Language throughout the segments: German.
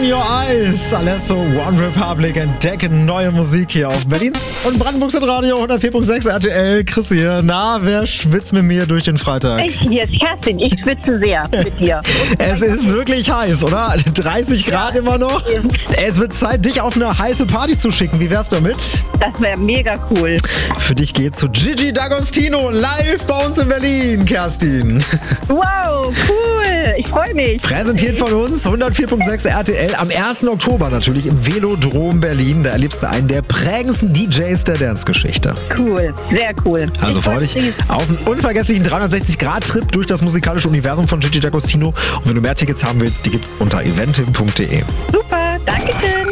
Your Eyes. Alesso, One Republic entdecken neue Musik hier auf Berlins und Brandenburgs Radio 104.6 RTL. Chris hier. Na, wer schwitzt mit mir durch den Freitag? Hier ist Kerstin. Ich schwitze sehr mit dir. Es ist wirklich heiß, oder? 30 Grad immer noch. Es wird Zeit, dich auf eine heiße Party zu schicken. Wie wär's damit? Das wäre mega cool. Für dich geht's zu Gigi D'Agostino live bei uns in Berlin, Kerstin. Wow, cool. Ich freue mich. Präsentiert von uns 104.6 RTL am 1. Oktober natürlich im Velodrom Berlin. Da erlebst du einen der prägendsten DJs der Dance-Geschichte. Cool, sehr cool. Also freu dich auf einen unvergesslichen 360-Grad-Trip durch das musikalische Universum von Gigi D'Agostino. Und wenn du mehr Tickets haben willst, die gibt's unter eventim.de. Super, danke schön.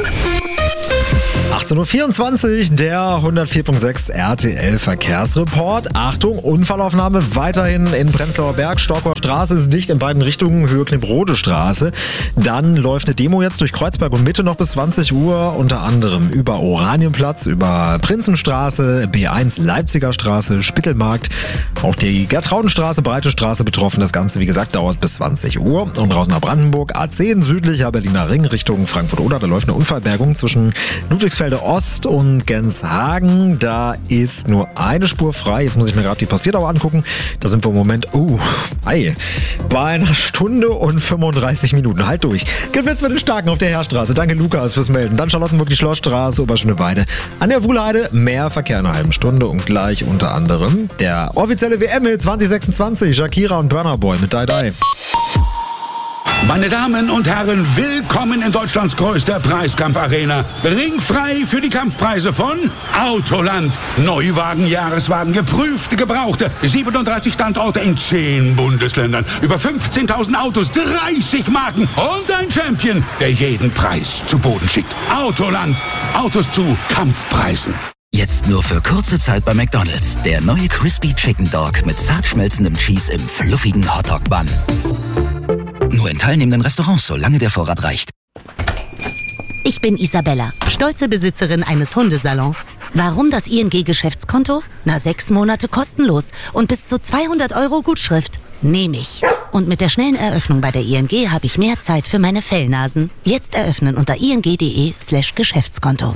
18.24 Uhr, der 104.6 RTL Verkehrsreport. Achtung, Unfallaufnahme weiterhin in Prenzlauer Berg. Storkower Straße ist dicht in beiden Richtungen, Höhe Knip-Rode Straße. Dann läuft eine Demo jetzt durch Kreuzberg und Mitte noch bis 20 Uhr. Unter anderem über Oranienplatz, über Prinzenstraße, B1 Leipziger Straße, Spittelmarkt. Auch die Gertraudenstraße, Breite Straße betroffen. Das Ganze, wie gesagt, dauert bis 20 Uhr. Und raus nach Brandenburg, A10 südlicher Berliner Ring Richtung Frankfurt-Oder. Da läuft eine Unfallbergung zwischen Ludwigsfelde Ost und Genshagen. Da ist nur eine Spur frei. Jetzt muss ich mir gerade die Passiertdauer angucken. Da sind wir im Moment bei einer Stunde und 35 Minuten. Halt durch. Gewitz mit den Starken auf der Heerstraße. Danke Lukas fürs Melden. Dann Charlottenburg die Schlossstraße, Oberschöneweide. An der Wuhlheide mehr Verkehr in einer halben Stunde und gleich unter anderem der offizielle WM-Hit 2026. Shakira und Burna Boy mit Die Die. Meine Damen und Herren, willkommen in Deutschlands größter Preiskampfarena. Ringfrei für die Kampfpreise von Autoland. Neuwagen, Jahreswagen, geprüfte, gebrauchte. 37 Standorte in 10 Bundesländern. Über 15.000 Autos, 30 Marken und ein Champion, der jeden Preis zu Boden schickt. Autoland. Autos zu Kampfpreisen. Jetzt nur für kurze Zeit bei McDonald's. Der neue Crispy Chicken Dog mit zart schmelzendem Cheese im fluffigen Hotdog-Bun. Nur in teilnehmenden Restaurants, solange der Vorrat reicht. Ich bin Isabella, stolze Besitzerin eines Hundesalons. Warum das ING-Geschäftskonto? 6 Monate kostenlos und bis zu 200 € Gutschrift. Nehme ich. Und mit der schnellen Eröffnung bei der ING habe ich mehr Zeit für meine Fellnasen. Jetzt eröffnen unter ing.de/Geschäftskonto.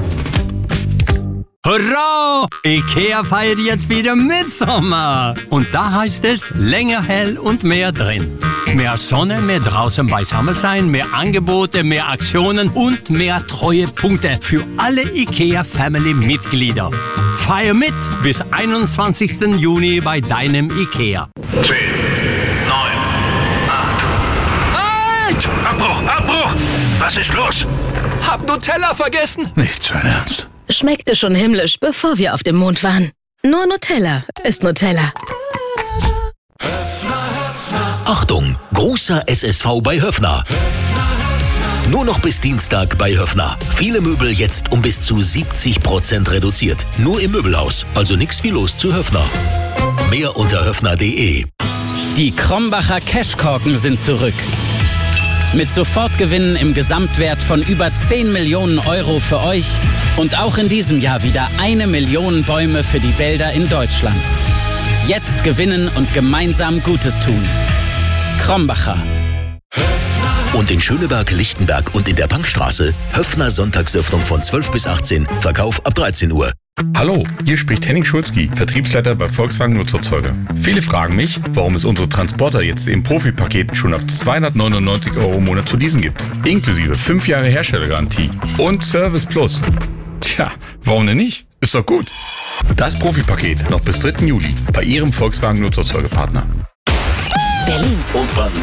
Hurra! IKEA feiert jetzt wieder Mitsommer. Und da heißt es länger hell und mehr drin. Mehr Sonne, mehr draußen beisammen sein, mehr Angebote, mehr Aktionen und mehr Treuepunkte für alle IKEA-Family-Mitglieder. Feier mit bis 21. Juni bei deinem IKEA. 10, 9, 8. Halt! Abbruch! Was ist los? Hab Nutella vergessen. Nicht sein Ernst. Schmeckte schon himmlisch, bevor wir auf dem Mond waren. Nur Nutella ist Nutella. Achtung, großer SSV bei Höffner. Nur noch bis Dienstag bei Höffner. Viele Möbel jetzt um bis zu 70% reduziert. Nur im Möbelhaus, also nix wie los zu Höffner. Mehr unter höffner.de. Die Krombacher Cashkorken sind zurück. Mit Sofortgewinnen im Gesamtwert von über 10 Millionen € für euch und auch in diesem Jahr wieder 1 Million Bäume für die Wälder in Deutschland. Jetzt gewinnen und gemeinsam Gutes tun. Krombacher. Und in Schöneberg, Lichtenberg und in der Bankstraße Höffner Sonntagsöffnung von 12 bis 18, Verkauf ab 13 Uhr. Hallo, hier spricht Henning Schulzki, Vertriebsleiter bei Volkswagen Nutzerzeuger. Viele fragen mich, warum es unsere Transporter jetzt im Profi-Paket schon ab 299 € im Monat zu leasen gibt. Inklusive 5 Jahre Herstellergarantie und Service Plus. Tja, warum denn nicht? Ist doch gut. Das Profi-Paket noch bis 3. Juli bei Ihrem Volkswagen Nutzerzeugerpartner. Berlins Und